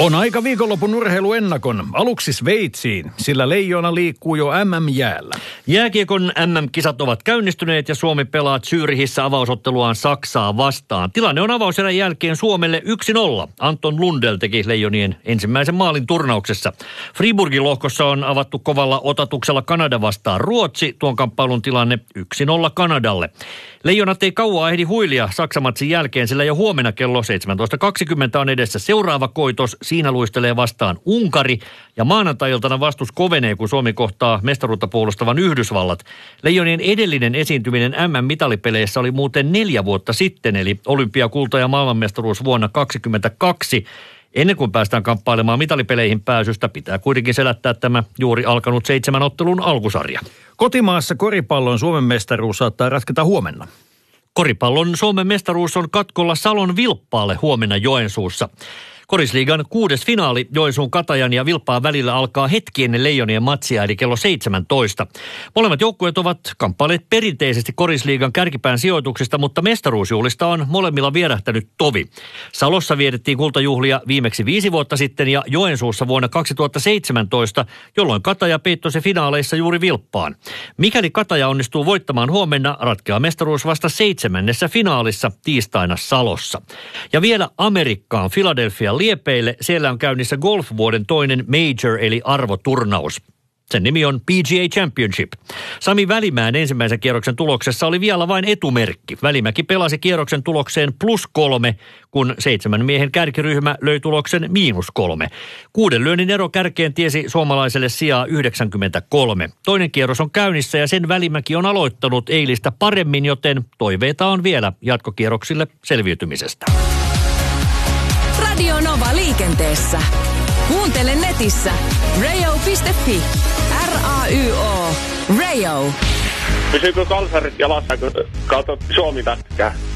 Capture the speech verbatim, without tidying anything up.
On aika viikonlopun urheiluennakon. Aluksi Sveitsiin, sillä leijona liikkuu jo M M-jäällä. Jääkiekon M M-kisat ovat käynnistyneet ja Suomi pelaa Zürichissä avausotteluaan Saksaa vastaan. Tilanne on avauserän jälkeen Suomelle yksi nolla. Anton Lundell teki leijonien ensimmäisen maalin turnauksessa. Friburgin lohkossa on avattu kovalla otatuksella Kanada vastaan Ruotsi. Tuon kamppailun tilanne yksi nolla Kanadalle. Leijonat ei kauaa ehdi huilia Saksamatsin jälkeen, sillä jo huomenna kello seitsemäntoista kaksikymmentä on edessä seuraava koitos. Siinä luistelee vastaan Unkari ja maanantai-iltana vastus kovenee, kun Suomi kohtaa mestaruutta puolustavan Yhdysvallat. Leijonien edellinen esiintyminen M M-mitalipeleissä oli muuten neljä vuotta sitten, eli olympiakulta ja maailmanmestaruus vuonna kaksikymmentäkaksi. Ennen kuin päästään kamppailemaan mitalipeleihin pääsystä, pitää kuitenkin selättää tämä juuri alkanut seitsemän ottelun alkusarja. Kotimaassa koripallon Suomen mestaruus saattaa ratketa huomenna. Koripallon Suomen mestaruus on katkolla Salon Vilppaalle huomenna Joensuussa. Korisliigan kuudes finaali Joensuun Katajan ja Vilppaan välillä alkaa hetki ennen leijonien matsia, eli kello seitsemäntoista. Molemmat joukkueet ovat kamppailleet perinteisesti Korisliigan kärkipään sijoituksista, mutta mestaruusjuhlista on molemmilla vierähtänyt tovi. Salossa vietettiin kultajuhlia viimeksi viisi vuotta sitten ja Joensuussa vuonna kaksituhattaseitsemäntoista, jolloin Kataja peittosi finaaleissa juuri Vilppaan. Mikäli Kataja onnistuu voittamaan huomenna, ratkeaa mestaruus vasta seitsemännessä finaalissa tiistaina Salossa. Ja vielä Amerikkaan, Philadelphia Liepeille. Siellä on käynnissä golfvuoden toinen major eli arvoturnaus. Sen nimi on P G A Championship. Sami Välimäen ensimmäisen kierroksen tuloksessa oli vielä vain etumerkki. Välimäki pelasi kierroksen tulokseen plus kolme, kun seitsemän miehen kärkiryhmä löi tuloksen miinus kolme. Kuuden lyönnin ero kärkeen tiesi suomalaiselle sijaa yhdeksänkymmentäkolme. Toinen kierros on käynnissä ja sen Välimäki on aloittanut eilistä paremmin, joten toiveita on vielä jatkokierroksille selviytymisestä. Radio Nova liikenteessä. Kuuntele netissä radio piste fi. R A Y O. Radio. Pysyykö kalsarit jalassa, kun katsot Suomi-pätkää?